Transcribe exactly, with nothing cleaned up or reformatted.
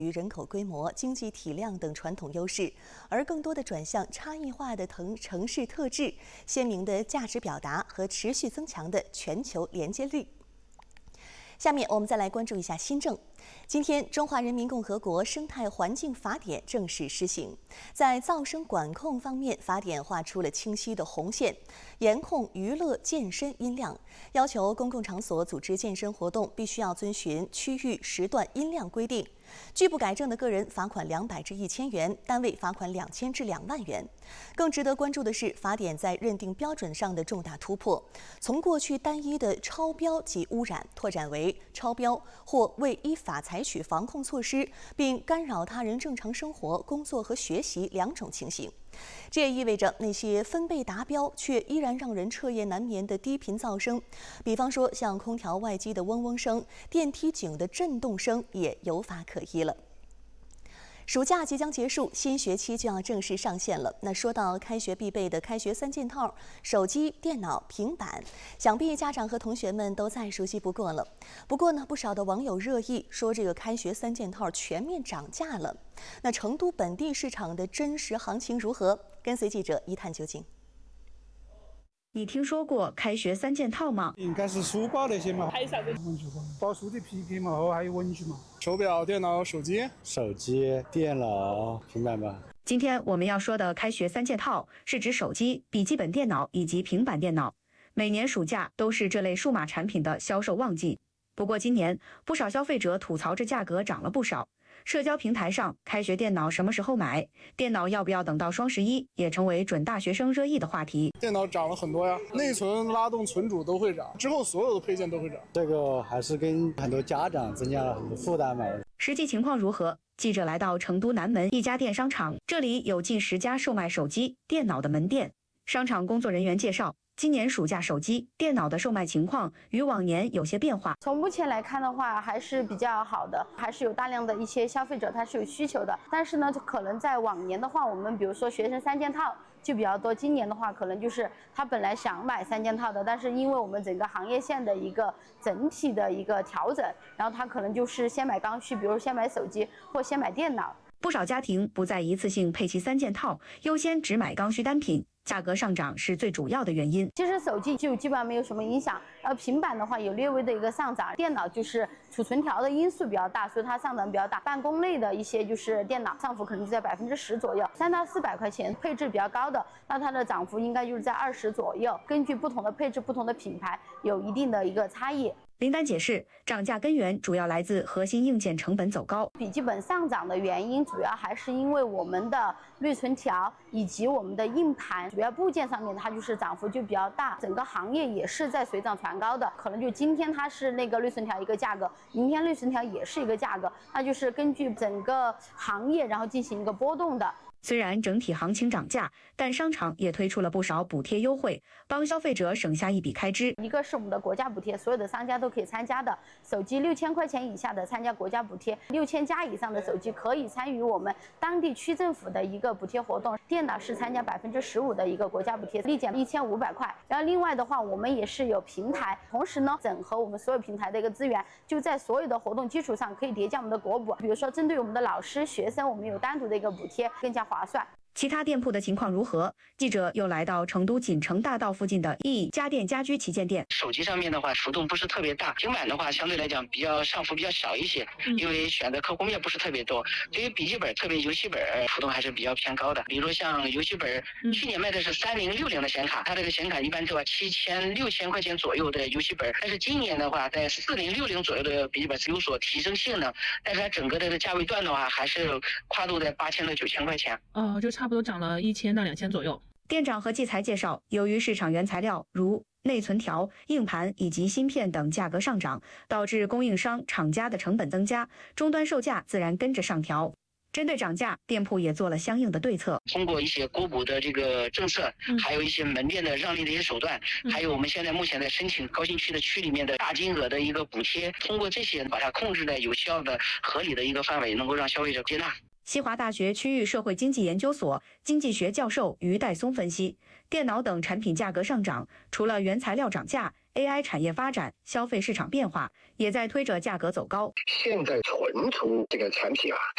于人口规模、经济体量等传统优势，而更多的转向差异化的城城市特质、鲜明的价值表达和持续增强的全球连接力。下面我们再来关注一下新政。今天，《中华人民共和国生态环境法典》正式施行。在噪声管控方面，法典画出了清晰的红线，严控娱乐健身音量，要求公共场所组织健身活动必须要遵循区域时段音量规定。拒不改正的个人罚款两百至一千元，单位罚款两千至两万元。更值得关注的是，法典在认定标准上的重大突破，从过去单一的超标及污染，拓展为超标或未依法采取防控措施，并干扰他人正常生活、工作和学习两种情形。这也意味着那些分贝达标却依然让人彻夜难眠的低频噪声，比方说像空调外机的嗡嗡声、电梯井的震动声，也有法可依了。暑假即将结束，新学期就要正式上线了。那说到开学必备的开学三件套，手机、电脑、平板，想必家长和同学们都再熟悉不过了。不过呢，不少的网友热议说，这个开学三件套全面涨价了。那成都本地市场的真实行情如何？跟随记者一探究竟。 你听说过开学三件套吗？ 应该是书包那些嘛， 还有啥子？ 文具包，包书的皮皮嘛，和还有文具嘛。 手表、电脑、手机、 手机、电脑、平板吧。 今天我们要说的开学三件套是指手机、笔记本电脑以及平板电脑。每年暑假都是这类数码产品的销售旺季。不过今年不少消费者吐槽这价格涨了不少。社交平台上，开学电脑什么时候买？电脑要不要等到双十一？也成为准大学生热议的话题。 电脑涨了很多呀，内存、拉动、存储都会涨，之后所有的配件都会涨。 这个还是跟很多家长增加了很多负担嘛。 实际情况如何？记者来到成都南门一家电商场，这里有近十家售卖手机、电脑的门店。商场工作人员介绍，今年暑假手机、电脑的售卖情况与往年有些变化。 从目前来看的话，还是比较好的，还是有大量的一些消费者他是有需求的。但是呢，可能在往年的话，我们比如说学生三件套就比较多，今年的话可能就是他本来想买三件套的，但是因为我们整个行业线的一个整体的一个调整，然后他可能就是先买刚需，比如先买手机或先买电脑。 不少家庭不再一次性配齐三件套，优先只买刚需单品。价格上涨是最主要的原因。 其实手机就基本上没有什么影响，然后平板的话有略微的一个上涨，电脑就是储存条的因素比较大，所以它上涨比较大。办公类的一些就是电脑上浮可能就在百分之十左右，三到四百块钱配置比较高的，那它的涨幅应该就是在二十左右。根据不同的配置、不同的品牌，有一定的一个差异。 林丹解释，涨价根源主要来自核心硬件成本走高。 笔记本上涨的原因主要还是因为我们的内存条以及我们的硬盘主要部件上面它就是涨幅就比较大，整个行业也是在水涨船高的。可能就今天它是那个内存条一个价格，明天内存条也是一个价格，那就是根据整个行业然后进行一个波动的。 虽然整体行情涨价，但商场也推出了不少补贴优惠，帮消费者省下一笔开支。 一个是我们的国家补贴，所有的商家都可以参加的。手机六千块钱以下的参加国家补贴，六千加以上的手机可以参与我们当地区政府的一个补贴活动。电脑是参加百分之十五的一个国家补贴，立减一千五百块。然后另外的话，我们也是有平台，同时呢整合我们所有平台的一个资源，就在所有的活动基础上可以叠加我们的国补。比如说针对我们的老师、学生，我们有单独的一个补贴，更加划算。 其他店铺的情况如何？记者又来到成都锦城大道附近的一家电家居旗舰店。 手机上面的话浮动不是特别大，平板的话相对来讲比较上浮比较小一些，因为选的客户面不是特别多。对于笔记本，特别游戏本浮动还是比较偏高的。比如像游戏本，去年卖的是三零六零的显卡，它这个显卡一般是吧七千六千块钱左右的游戏本，但是今年的话在四零六零左右的笔记本是有所提升性能，但是它整个的价位段的话还是跨度在八千到九千块钱。 哦，就差不多涨了一千到两千左右。 店长何继才介绍，由于市场原材料如内存条、硬盘以及芯片等价格上涨，导致供应商、厂家的成本增加，终端售价自然跟着上调。针对涨价，店铺也做了相应的对策， 通过一些国补的这个政策，还有一些门店的让利的一些手段，还有我们现在目前在申请高新区的区里面的大金额的一个补贴，通过这些把它控制在有效的、合理的一个范围，能够让消费者接纳。 西华大学区域社会经济研究所经济学教授于代松分析，电脑等产品价格上涨，除了原材料涨价， A I 产业发展、消费市场变化，也在推着价格走高。 现在存储这个产品啊，